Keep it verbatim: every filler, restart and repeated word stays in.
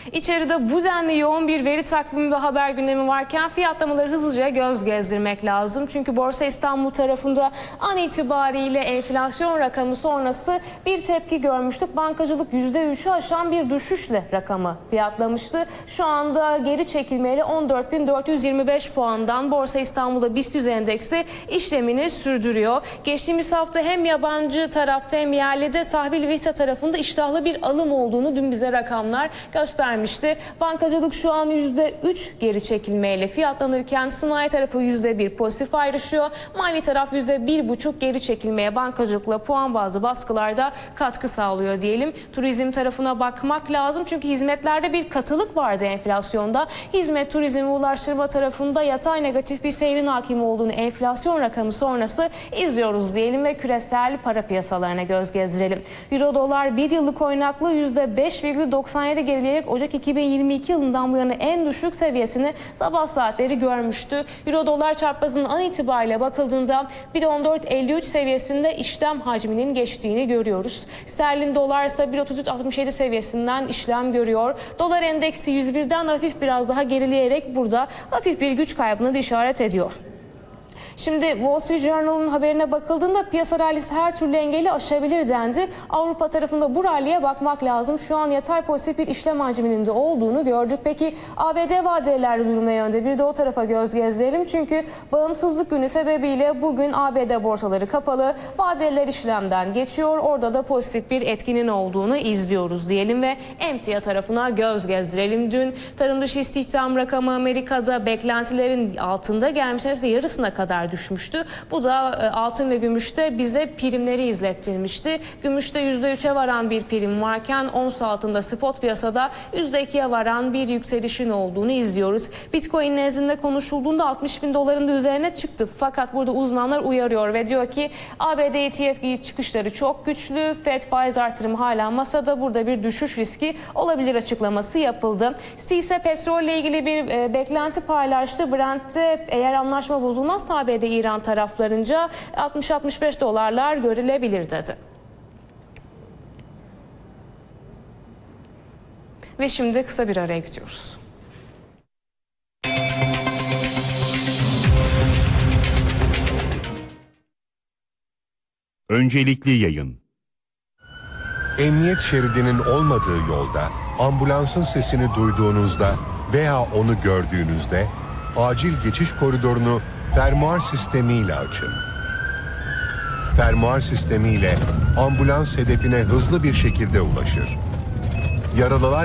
İçeride bu denli yoğun bir veri takvimi ve haber gündemi varken fiyatlamaları hızlıca göz gezdirmek lazım. Çünkü Borsa İstanbul tarafında an itibariyle enflasyon rakamı sonrası bir tepki görmüştük. Bankacılık yüzde üçü aşan bir düşüşle rakamı fiyatlamıştı. Şu anda geri çekilmeyle on dört bin dört yüz yirmi beş puandan Borsa İstanbul'da BIST yüz endeksi işlemini sürdürüyor. Geçtiğimiz hafta hem yabancı tarafta hem yerlide tahvil ve hisse tarafında iştahlı bir alım olduğunu dün bize rakamlar göstermişti. Bankacılık şu an yüzde üç geri çekilmeyle fiyatlanırken sanayi tarafı yüzde bir pozitif ayrışıyor. Mali taraf yüzde bir buçuk geri çekilmeye bankacılıkla puan bazı baskılarda katkı sağlıyor diyelim. Turizm tarafına bakmak lazım çünkü hizmetlerde bir katılık vardı enflasyonda. Hizmet, turizm ve ulaştırma tarafında yatay negatif bir seyrin hakim olduğunu enflasyon rakamı sonrası izliyoruz diyelim ve küresel para piyasalarına göz gezdirelim. Euro dolar bir yıllık oynaklığı yüzde beş virgül doksan yedi gerileyerek Ocak iki bin yirmi iki yılından bu yana en düşük seviyesini sabah saatleri görmüştü. Euro dolar çarpmasının an itibariyle bakıldığında bir on dört elli üç seviyesinde işlem hacminin geçtiğini görüyoruz. Sterlin dolar ise bir otuz üç altmış yedi seviyesinden işlem görüyor. Dolar endeksi yüz birden hafif biraz daha gerileyerek burada hafif bir güç kaybına da işaret ediyor. Şimdi Wall Street Journal'ın haberine bakıldığında piyasa rallisi her türlü engeli aşabilir dendi. Avrupa tarafında bu ralliye bakmak lazım. Şu an yatay pozitif bir işlem hacminin de olduğunu gördük. Peki A B D vadelilerde durum ne yönde? Bir de o tarafa göz gezdirelim. Çünkü bağımsızlık günü sebebiyle bugün A B D borsaları kapalı. Vadeliler işlemden geçiyor. Orada da pozitif bir etkinin olduğunu izliyoruz diyelim ve emtia tarafına göz gezdirelim. Dün tarım dışı istihdam rakamı Amerika'da beklentilerin altında gelmiş. Neredeyse yarısına kadar düşmüştü. Bu da altın ve gümüşte bize primleri izlettirmişti. Gümüşte yüzde üçe varan bir prim varken ons altında spot piyasada yüzde ikiye varan bir yükselişin olduğunu izliyoruz. Bitcoin nezdinde konuşulduğunda altmış bin doların da üzerine çıktı. Fakat burada uzmanlar uyarıyor ve diyor ki A B D E T F çıkışları çok güçlü. Fed faiz artırımı hala masada. Burada bir düşüş riski olabilir açıklaması yapıldı. C ise petrolle ilgili bir e, beklenti paylaştı. Brent'te eğer anlaşma bozulmazsa A B D İran taraflarınca altmış altmış beş dolarlar görülebilir dedi. Ve şimdi kısa bir araya gidiyoruz. Öncelikli yayın. Emniyet şeridinin olmadığı yolda ambulansın sesini duyduğunuzda veya onu gördüğünüzde acil geçiş koridorunu fermuar sistemiyle açın. Fermuar sistemiyle ambulans hedefine hızlı bir şekilde ulaşır. Yaralılar